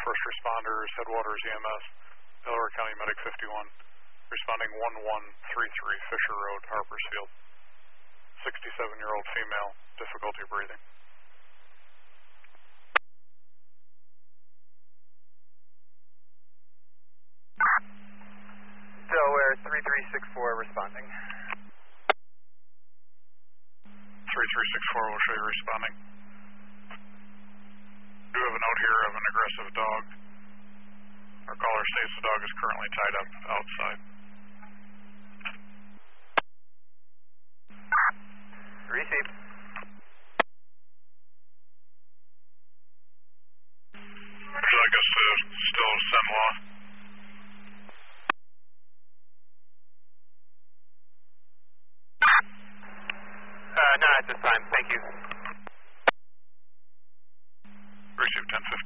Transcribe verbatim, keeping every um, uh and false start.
first responders, Headwaters E M S, Delaware County Medic fifty-one, responding one one three three Fisher Road, Harpersfield. sixty-seven-year-old female, difficulty breathing. Delaware three three six four responding. three three six four will show you responding. We do have a note here of an aggressive dog. Our caller states the dog is currently tied up outside. Receive. Would you like us to still send law? Uh, not at this time, thank you. Receive ten fifteen.